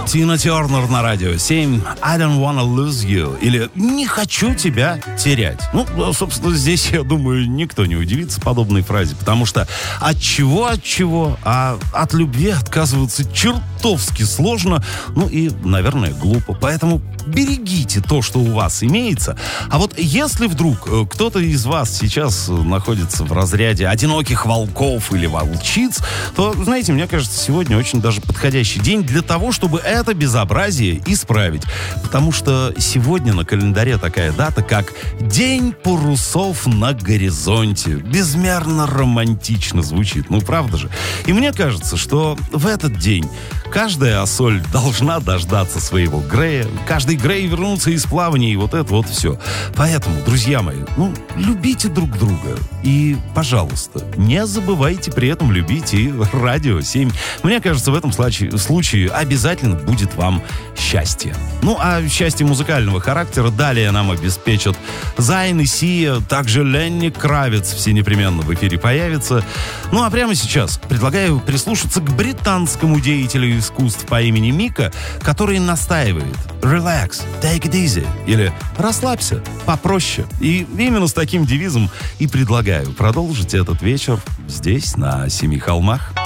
Тина Тернер на радио 7. I don't wanna lose you. Или не хочу тебя терять. Ну, собственно, здесь, я думаю, никто не удивится подобной фразе, потому что от чего, а от любви отказываться чертовски сложно, ну и, наверное, глупо. Поэтому берегите то, что у вас имеется. А вот если вдруг кто-то из вас сейчас находится в разряде одиноких волков или волчиц, то, знаете, мне кажется, сегодня очень даже подходящий день для того, чтобы это безобразие исправить. Потому что сегодня на календаре такая дата, как День парусов на горизонте. Безмерно романтично звучит, ну правда же? И мне кажется, что в этот день каждая Ассоль должна дождаться своего Грея, каждый Грей вернуться из плавания, и вот это вот все. Поэтому, друзья мои, ну, любите друг друга. И, пожалуйста, не забывайте при этом любить и радио 7. Мне кажется, в этом случае обязательно будет вам счастье. Ну, а счастье музыкального характера далее нам обеспечат Зайн и Сия, также Ленни Кравиц все непременно в эфире появится. Ну, а прямо сейчас предлагаю прислушаться к британскому деятелю искусств по имени Мика, который настаивает: «Relax, take it easy» или «Расслабься, попроще». И именно с таким девизом и предлагаю продолжить этот вечер здесь, на Семи холмах.